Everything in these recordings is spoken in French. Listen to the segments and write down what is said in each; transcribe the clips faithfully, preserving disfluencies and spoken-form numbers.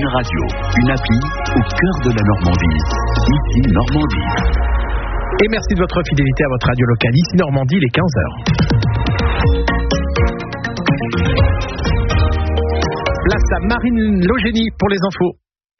Radio, une appli au cœur de la Normandie. Ici Normandie. Et merci de votre fidélité à votre radio locale. Ici Normandie, il est quinze heures. Place à Marine Logénie pour les infos.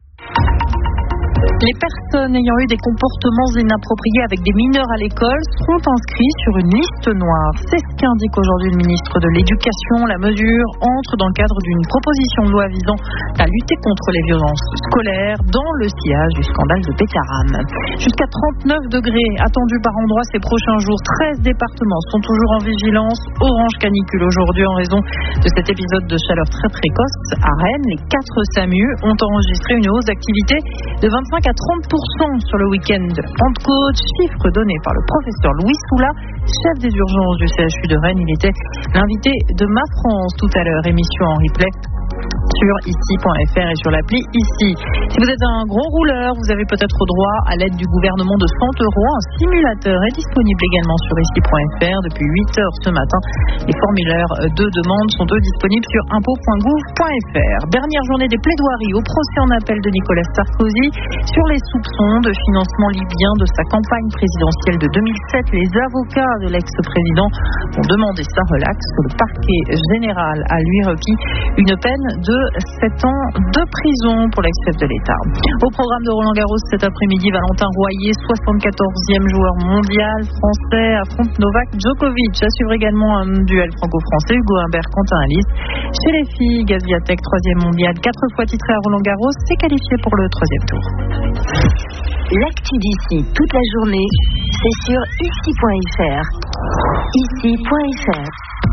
Les personnes ayant eu des comportements inappropriés avec des mineurs à l'école seront inscrits sur une liste noire. C'est ce qu'indique aujourd'hui le ministre de l'Éducation. La mesure entre dans le cadre d'une proposition de loi visant à lutter contre les violences scolaires dans le sillage du scandale de Pétaram. Jusqu'à trente-neuf degrés attendus par endroit ces prochains jours. treize départements sont toujours en vigilance orange canicule aujourd'hui en raison de cet épisode de chaleur très précoce. À Rennes, les quatre SAMU ont enregistré une hausse d'activité de vingt-cinq à trente pour cent sur le week-end de la Pentecôte, chiffre donné par le professeur Louis Soula, chef des urgences du C H U de Rennes. Il était l'invité de Ma France tout à l'heure, émission en replay sur ici point f r et sur l'appli Ici. Si vous êtes un gros rouleur, vous avez peut-être droit à l'aide du gouvernement de cent euros. Un simulateur est disponible également sur ici point f r depuis huit heures ce matin. Les formulaires de demande sont eux disponibles sur impôt point gouv point f r. Dernière journée des plaidoiries au procès en appel de Nicolas Sarkozy sur les soupçons de financement libyen de sa campagne présidentielle de deux mille sept. Les avocats de l'ex-président ont demandé sa relaxe. Le parquet général a lui requis une peine de sept ans de prison pour l'ex-chef de l'État. Au programme de Roland Garros cet après-midi, Valentin Royer, soixante-quatorzième joueur mondial français, affronte Novak Djokovic. À suivre également un duel franco-français, Hugo Humbert, Quentin Alice. Chez les filles, Gaziatek, troisième mondial, quatre fois titré à Roland Garros, s'est qualifié pour le troisième tour. L'actu d'ici toute la journée, c'est sur ici point f r. ici point f r.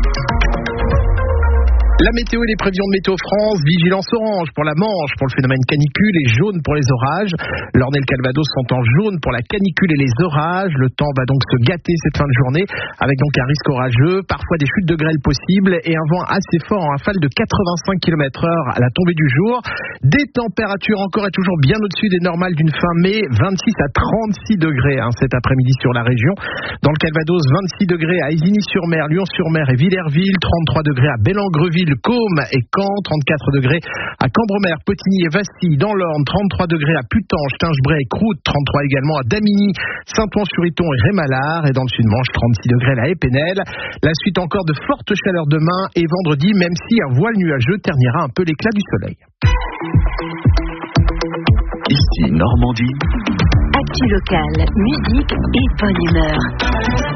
La météo et les prévisions de Météo France, vigilance orange pour la Manche, pour le phénomène canicule et jaune pour les orages. L'Orne et le Calvados sont en jaune pour la canicule et les orages. Le temps va donc se gâter cette fin de journée avec donc un risque orageux, parfois des chutes de grêle possibles et un vent assez fort en rafale de quatre-vingt-cinq kilomètres heure à la tombée du jour. Des températures encore et toujours bien au-dessus des normales d'une fin mai, vingt-six à trente-six degrés hein, cet après-midi sur la région. Dans le Calvados, vingt-six degrés à Isigny-sur-Mer, Lyon-sur-Mer et Villerville, trente-trois degrés à Bellengreville, Côme et Caen, trente-quatre degrés à Cambremer, Potigny et Vastille. Dans l'Orne, trente-trois degrés à Putange, Tingebray et Croûte, trente-trois également à Damigny, Saint-Ouen-sur-Iton et Rémalard. Et dans le Sud-Manche, trente-six degrés à Épinel. La suite encore de fortes chaleurs demain et vendredi, même si un voile nuageux ternira un peu l'éclat du soleil. Ici Normandie. Actu locale, musique et bonne humeur.